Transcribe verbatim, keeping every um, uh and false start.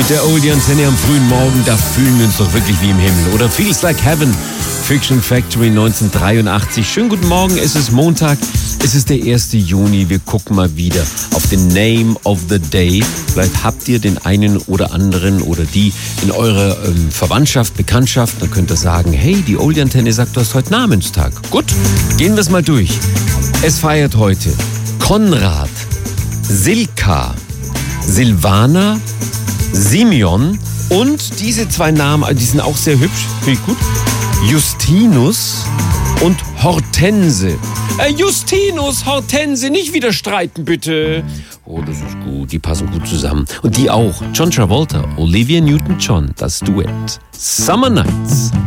Der Oldie Antenne am frühen Morgen, da fühlen wir uns doch wirklich wie im Himmel. Oder Feels Like Heaven, Fiction Factory neunzehnhundertdreiundachtzig. Schönen guten Morgen, es ist Montag, es ist der erste Juni. Wir gucken mal wieder auf den Name of the Day. Vielleicht habt ihr den einen oder anderen oder die in eurer ähm, Verwandtschaft, Bekanntschaft. Dann könnt ihr sagen, hey, die Oldie Antenne sagt, du hast heute Namenstag. Gut, gehen wir es mal durch. Es feiert heute Konrad, Silka, Silvana, Simeon und diese zwei Namen, die sind auch sehr hübsch, finde ich gut. Justinus und Hortense. Äh, Justinus, Hortense, nicht wieder streiten, bitte. Oh, das ist gut, die passen gut zusammen. Und die auch. John Travolta, Olivia Newton-John, das Duett. Summer Nights.